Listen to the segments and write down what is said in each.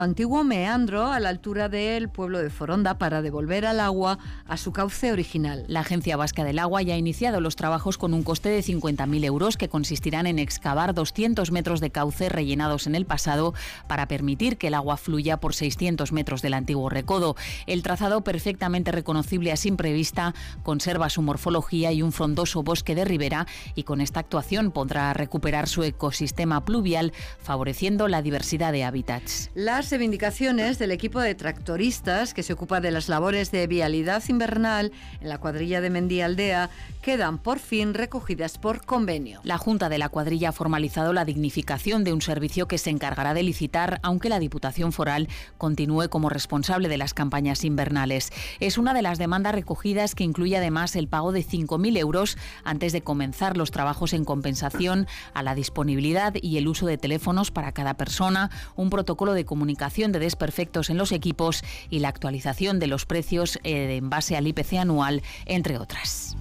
antiguo meandro a la altura del pueblo de Foronda para devolver al agua a su cauce original. La Agencia Vasca del Agua ya ha iniciado los trabajos con un coste de 50.000 euros que consistirán en excavar 200 metros de cauce rellenados en el pasado para permitir que el agua fluya por 600 metros del antiguo recodo. El trazado, perfectamente reconocible a simple vista, conserva su morfología y un frondoso bosque de ribera, y con esta actuación podrá recuperar su ecosistema pluvial, favoreciendo la diversidad de hábitats. Las reivindicaciones del equipo de tractoristas que se ocupa de las labores de vialidad invernal en la cuadrilla de Mendialdea quedan por fin recogidas por convenio. La Junta de la cuadrilla ha formalizado la dignificación de un servicio que se encargará de licitar, aunque la Diputación Foral continúe como responsable de las campañas invernales. Es una de las demandas recogidas, que incluye además el pago de 5.000 euros antes de comenzar los trabajos en compensación a la disponibilidad y el uso de teléfonos para cada persona, un protocolo de comunicación de desperfectos en los equipos y la actualización de los precios en base al IPC anual, entre otras.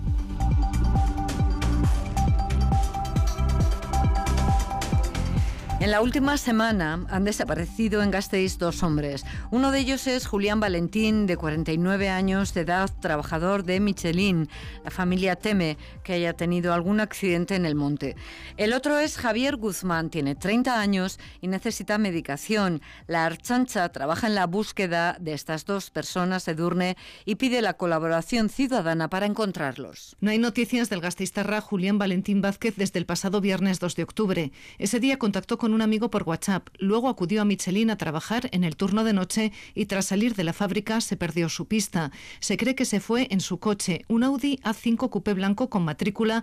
En la última semana han desaparecido en Gasteiz 2 hombres. Uno de ellos es Julián Valentín, de 49 años de edad, trabajador de Michelin. La familia teme que haya tenido algún accidente en el monte. El otro es Javier Guzmán, tiene 30 años y necesita medicación. La Ertzaintza trabaja en la búsqueda de estas 2 personas, Edurne, y pide la colaboración ciudadana para encontrarlos. No hay noticias del gasteiztarra Julián Valentín Vázquez desde el pasado viernes 2 de octubre. Ese día contactó con un amigo por WhatsApp, luego acudió a Michelin a trabajar en el turno de noche y tras salir de la fábrica se perdió su pista. Se cree que se fue en su coche, un Audi A5 Coupé blanco con matrícula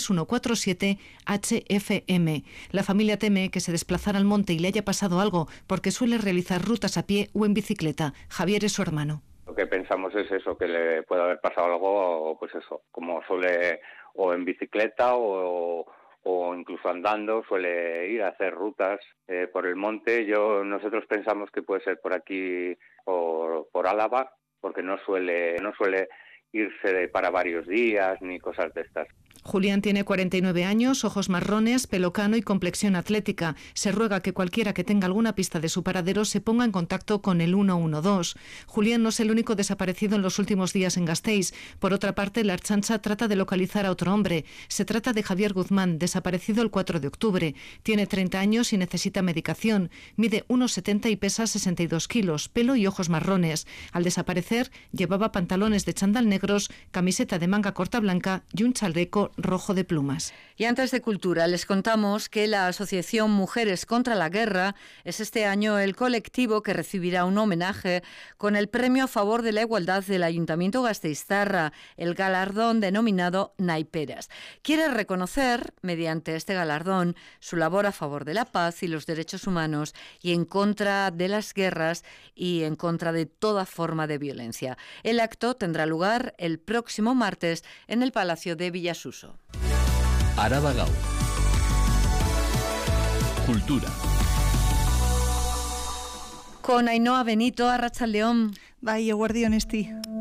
3147 HFM. La familia teme que se desplazara al monte y le haya pasado algo, porque suele realizar rutas a pie o en bicicleta. Javier es su hermano. Lo que pensamos es eso, que le puede haber pasado algo, pues eso, como suele, o en bicicleta o incluso andando, suele ir a hacer rutas por el monte. Nosotros pensamos que puede ser por aquí, por Álava, porque no suele irse para varios días ni cosas de estas. Julián tiene 49 años, ojos marrones, pelo cano y complexión atlética. Se ruega que cualquiera que tenga alguna pista de su paradero se ponga en contacto con el 112. Julián no es el único desaparecido en los últimos días en Gasteiz. Por otra parte, la Ertzaintza trata de localizar a otro hombre. Se trata de Javier Guzmán, desaparecido el 4 de octubre. Tiene 30 años y necesita medicación. Mide 1,70 y pesa 62 kilos, pelo y ojos marrones. Al desaparecer, llevaba pantalones de chándal negros, camiseta de manga corta blanca y un chaleco rojo de plumas. Y antes de cultura, les contamos que la Asociación Mujeres contra la Guerra es este año el colectivo que recibirá un homenaje con el premio a favor de la igualdad del Ayuntamiento gasteiztarra, el galardón denominado Naiperas. Quiere reconocer, mediante este galardón, su labor a favor de la paz y los derechos humanos y en contra de las guerras y en contra de toda forma de violencia. El acto tendrá lugar el próximo martes en el Palacio de Villasuso. Araba Gaur. Cultura. Con Ainhoa Benito, Arratsaldeon. Bai, eguerdion esti.